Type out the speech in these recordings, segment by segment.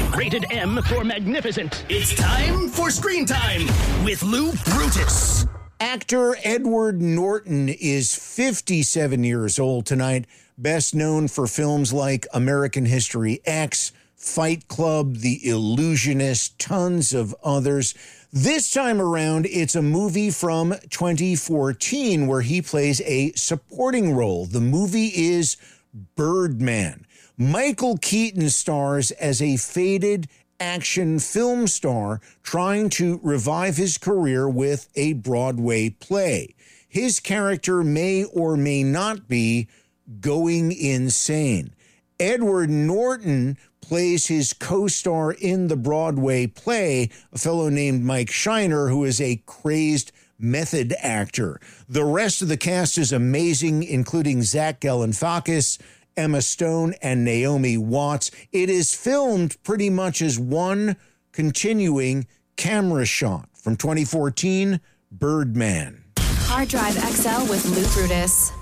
Rated M for magnificent. It's time for Screen Time with Lou Brutus. Actor Edward Norton is 57 years old tonight, best known for films like American History X, Fight Club, The Illusionist, tons of others. This time around, it's a movie from 2014 where he plays a supporting role. The movie is Birdman. Michael Keaton stars as a faded action film star trying to revive his career with a Broadway play. His character may or may not be going insane. Edward Norton plays his co-star in the Broadway play, a fellow named Mike Shiner, who is a crazed method actor. The rest of the cast is amazing, including Zach Galifianakis, Emma Stone, and Naomi Watts. It is filmed pretty much as one continuing camera shot from 2014, Birdman. Hard Drive XL with Lou Brutus.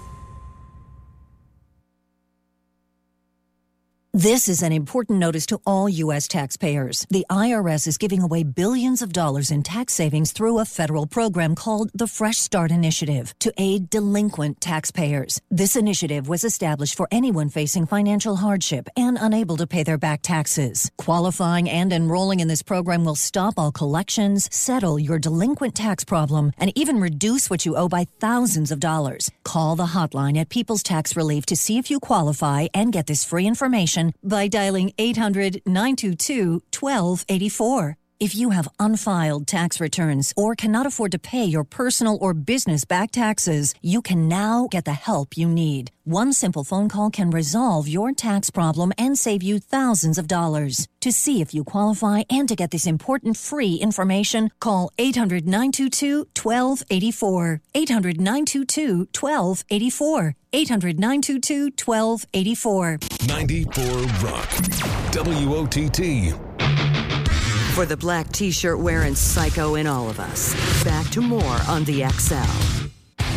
This is an important notice to all U.S. taxpayers. The IRS is giving away billions of dollars in tax savings through a federal program called the Fresh Start Initiative to aid delinquent taxpayers. This initiative was established for anyone facing financial hardship and unable to pay their back taxes. Qualifying and enrolling in this program will stop all collections, settle your delinquent tax problem, and even reduce what you owe by thousands of dollars. Call the hotline at People's Tax Relief to see if you qualify and get this free information by dialing 800-922-1284. If you have unfiled tax returns or cannot afford to pay your personal or business back taxes, you can now get the help you need. One simple phone call can resolve your tax problem and save you thousands of dollars. To see if you qualify and to get this important free information, call 800-922-1284. 800-922-1284. 800-922-1284. 94 Rock. WOTT. For the black t-shirt wearing psycho in all of us. Back to more on the XL.